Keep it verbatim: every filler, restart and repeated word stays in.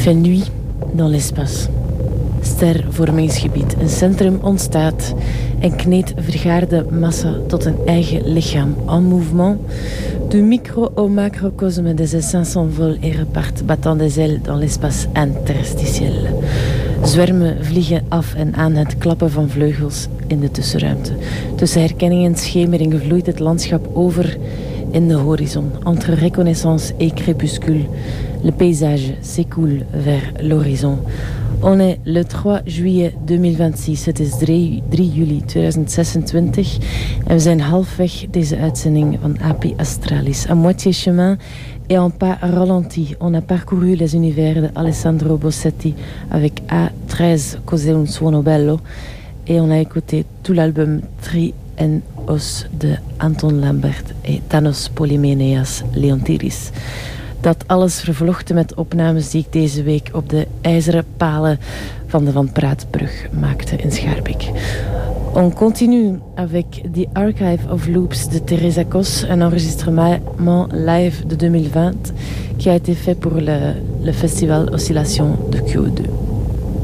fait nuit dans l'espace. Stervormingsgebied. Een centrum ontstaat en kneedt vergaarde massa tot een eigen lichaam. En mouvement, du micro au macrocosme des essaims s'envolent et repartent, battant des ailes dans l'espace interstitiel. Zwermen vliegen af en aan het klappen van vleugels in de tussenruimte. Tussen herkenning en schemering vloeit het landschap over in de horizon. Entre reconnaissance et crépuscule, le paysage s'écoule vers l'horizon. On est le trois juillet tweeduizend vierentwintig. Het is drie juli tweeduizend zesentwintig. En we zijn halfweg deze uitzending van Api Astralis. À moitié chemin et en pas ralenti. On a parcouru les univers de Alessandro Bossetti avec A treize Cos'è un suono bello. Et on a écouté tout l'album Tri en Os de Anton Lambert et Thanos Polymeneas Leontiris. Dat alles vervlochten met opnames die ik deze week op de ijzeren palen van de Van Praatbrug maakte in Schaarbeek. On continue avec The Archive of Loops de Teresa Cos, un enregistrement live de tweeduizend vingt qui a été fait pour le, le festival Oscillation de Q O deux.